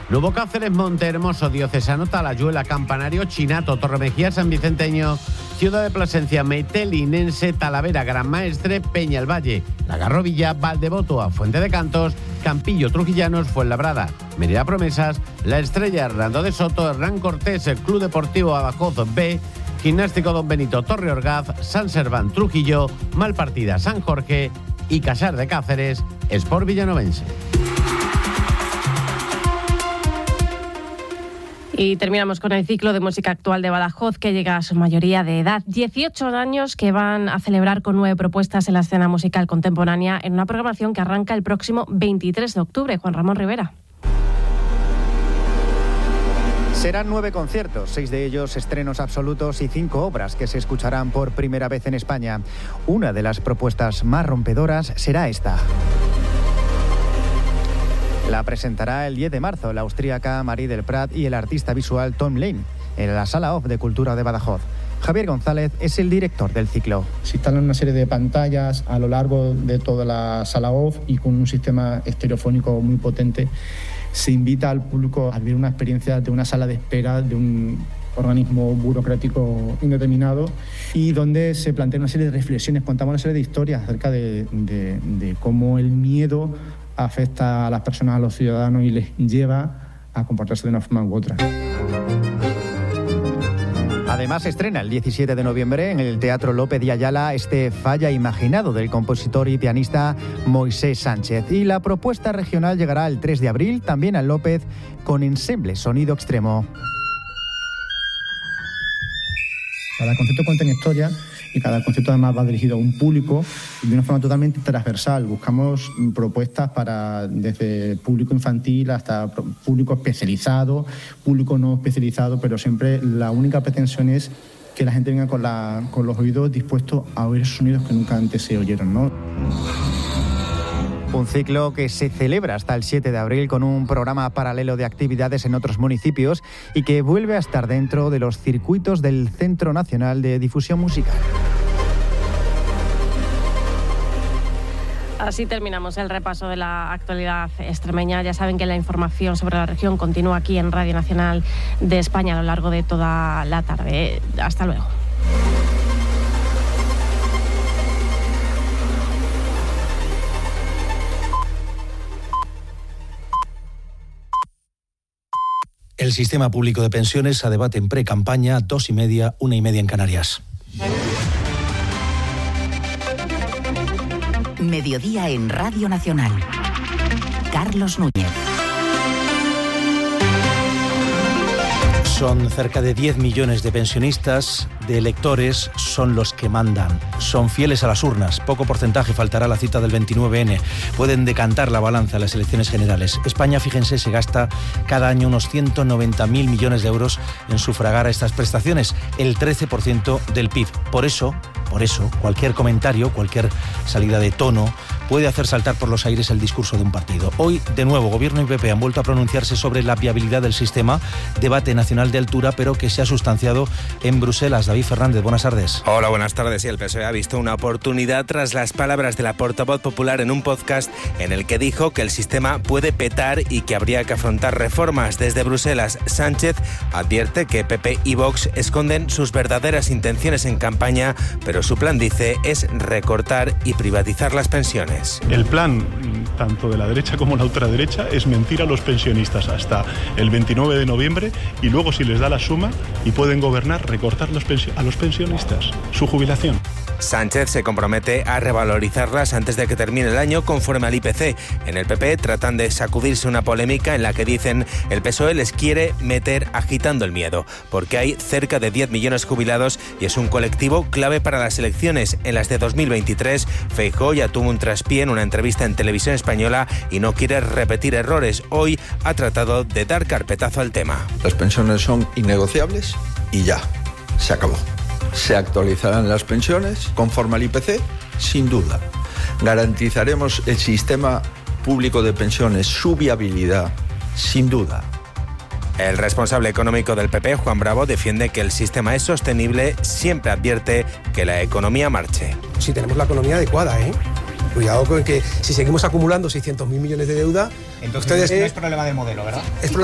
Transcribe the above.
Nuevo Cáceres, Montehermoso, Diocesano, Talayuela, Campanario, Chinato, Torremejía, San Vicenteño, Ciudad de Plasencia, Metelinense, Talavera, Gran Maestre, Peña el Valle, La Garrovilla, Valdevoto, Fuente de Cantos, Campillo, Trujillanos, Fuenlabrada, Mérida Promesas, La Estrella, Hernando de Soto, Hernán Cortés, el Club Deportivo Badajoz B, Gimnástico Don Benito, Torre Orgaz, San Serván, Trujillo, Malpartida, San Jorge y Casar de Cáceres, Sport Villanovense. Y terminamos con el ciclo de música actual de Badajoz, que llega a su mayoría de edad. 18 años que van a celebrar con 9 propuestas en la escena musical contemporánea en una programación que arranca el próximo 23 de octubre. Juan Ramón Rivera. Serán 9 conciertos, 6 de ellos estrenos absolutos y 5 obras que se escucharán por primera vez en España. Una de las propuestas más rompedoras será esta. La presentará el 10 de marzo la austríaca Marie del Prat y el artista visual Tom Lane en la Sala Off de Cultura de Badajoz. Javier González es el director del ciclo. Se instalan una serie de pantallas a lo largo de toda la Sala Off y con un sistema estereofónico muy potente se invita al público a vivir una experiencia de una sala de espera de un organismo burocrático indeterminado y donde se plantea una serie de reflexiones, contamos una serie de historias acerca de cómo el miedo afecta a las personas, a los ciudadanos y les lleva a comportarse de una forma u otra. Además, se estrena el 17 de noviembre en el Teatro López de Ayala este Falla Imaginado del compositor y pianista Moisés Sánchez. Y la propuesta regional llegará el 3 de abril, también al López, con ensemble Sonido Extremo. Cada concierto cuenta una historia y cada concierto además va dirigido a un público de una forma totalmente transversal. Buscamos propuestas para desde público infantil hasta público especializado, público no especializado, pero siempre la única pretensión es que la gente venga con los oídos dispuestos a oír sonidos que nunca antes se oyeron, ¿no? Un ciclo que se celebra hasta el 7 de abril con un programa paralelo de actividades en otros municipios y que vuelve a estar dentro de los circuitos del Centro Nacional de Difusión Musical. Así terminamos el repaso de la actualidad extremeña. Ya saben que la información sobre la región continúa aquí en Radio Nacional de España a lo largo de toda la tarde. Hasta luego. El sistema público de pensiones a debate en pre-campaña, 2:30, 1:30 en Canarias. Mediodía en Radio Nacional. Carlos Núñez. Son cerca de 10 millones de pensionistas, de electores, son los que mandan. Son fieles a las urnas. Poco porcentaje faltará a la cita del 29N. Pueden decantar la balanza en las elecciones generales. España, fíjense, se gasta cada año unos 190.000 millones de euros en sufragar a estas prestaciones, el 13% del PIB. Por eso, cualquier comentario, cualquier salida de tono puede hacer saltar por los aires el discurso de un partido. Hoy, de nuevo, Gobierno y PP han vuelto a pronunciarse sobre la viabilidad del sistema, debate nacional de altura, pero que se ha sustanciado en Bruselas. David Fernández, buenas tardes. Hola, buenas tardes. Sí, el PSOE ha visto una oportunidad tras las palabras de la portavoz popular en un podcast en el que dijo que el sistema puede petar y que habría que afrontar reformas. Desde Bruselas, Sánchez advierte que PP y Vox esconden sus verdaderas intenciones en campaña, pero su plan, dice, es recortar y privatizar las pensiones. El plan, tanto de la derecha como la ultraderecha, es mentir a los pensionistas hasta el 29 de noviembre y luego, si les da la suma y pueden gobernar, recortar a los pensionistas su jubilación. Sánchez se compromete a revalorizarlas antes de que termine el año conforme al IPC. En el PP tratan de sacudirse una polémica en la que dicen el PSOE les quiere meter agitando el miedo, porque hay cerca de 10 millones jubilados y es un colectivo clave para las elecciones. En las de 2023, Feijóo ya tuvo un traspié en una entrevista en Televisión Española y no quiere repetir errores. Hoy ha tratado de dar carpetazo al tema. Las pensiones son innegociables y ya, se acabó. Se actualizarán las pensiones conforme al IPC, sin duda. Garantizaremos el sistema público de pensiones, su viabilidad, sin duda. El responsable económico del PP, Juan Bravo, defiende que el sistema es sostenible, siempre advierte que la economía marche. Si tenemos la economía adecuada, Cuidado con que si seguimos acumulando 600.000 millones de deuda... Entonces no es problema del modelo, ¿verdad? Es